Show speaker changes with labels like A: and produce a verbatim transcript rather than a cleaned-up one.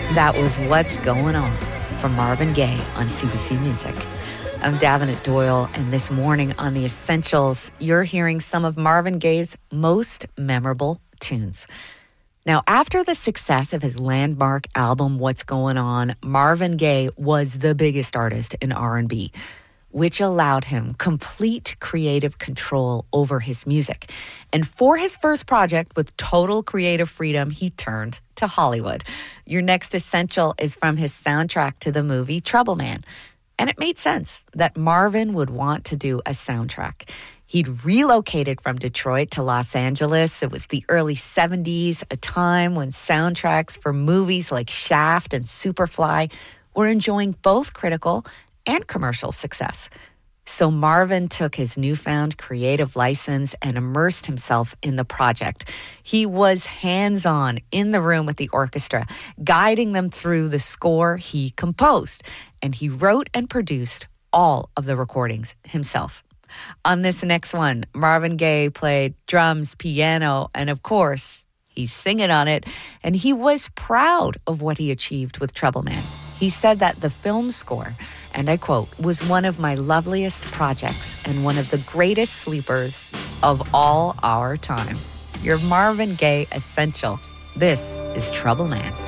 A: That was What's Going On from Marvin Gaye on C B C Music. I'm Davenant Doyle, and this morning on The Essentials, you're hearing some of Marvin Gaye's most memorable tunes. Now, after the success of his landmark album, What's Going On, Marvin Gaye was the biggest artist in R and B, which allowed him complete creative control over his music. And for his first project with total creative freedom, he turned to Hollywood. Your next essential is from his soundtrack to the movie Trouble Man. And it made sense that Marvin would want to do a soundtrack. He'd relocated from Detroit to Los Angeles. It was the early seventies, a time when soundtracks for movies like Shaft and Superfly were enjoying both critical and commercial success. So Marvin took his newfound creative license and immersed himself in the project. He was hands-on in the room with the orchestra, guiding them through the score he composed. And he wrote and produced all of the recordings himself. On this next one, Marvin Gaye played drums, piano, and of course, he's singing on it. And he was proud of what he achieved with Trouble Man. He said that the film score, and I quote, was one of my loveliest projects and one of the greatest sleepers of all our time. Your Marvin Gaye essential. This is Trouble Man.